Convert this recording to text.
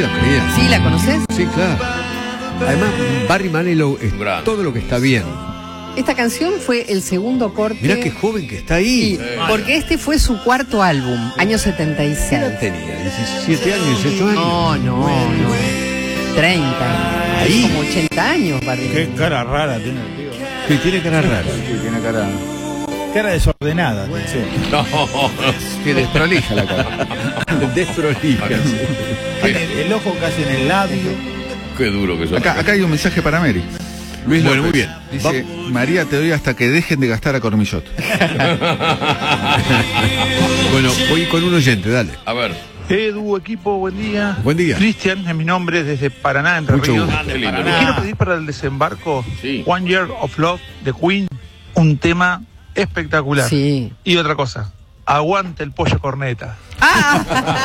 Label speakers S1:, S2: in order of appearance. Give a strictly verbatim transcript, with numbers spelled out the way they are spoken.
S1: querida, querida.
S2: ¿Sí, la conoces?
S1: Sí, claro. Además, Barry Manilow es
S3: Gran.
S1: todo lo que está bien.
S2: Esta canción fue el segundo corte.
S1: Mirá qué joven que está ahí.
S2: Sí, porque este fue su cuarto álbum, año setenta y
S1: ¿Qué
S2: seis.
S1: edad tenía? ¿diecisiete años, dieciocho años?
S2: No, no, no. treinta.
S1: Ahí.
S2: Como ochenta años, Barry.
S4: Qué cara rara tiene el tío.
S1: Sí, tiene cara rara.
S4: Sí, tiene cara. Cara desordenada, sí.
S3: No,
S1: Que desprolija la cara. Desprolija. Sí.
S4: Tiene el ojo casi en el labio.
S3: qué duro que son.
S5: Acá, acá hay un mensaje para Mary.
S1: Luis bueno, muy bien.
S5: Dice, María, te doy hasta que dejen de gastar a Cormillot.
S1: Bueno, voy con un oyente, dale.
S3: A ver.
S6: Edu, equipo, buen día.
S1: Buen día.
S6: Cristian es mi nombre, desde Paraná, Entre
S1: Mucho
S6: Ríos.
S1: gusto.
S3: Qué lindo.
S6: Le quiero pedir para el desembarco
S3: Sí.
S6: One Year of Love de Queen, un tema espectacular.
S2: Sí.
S6: Y otra cosa, aguante el pollo corneta.
S2: Ah,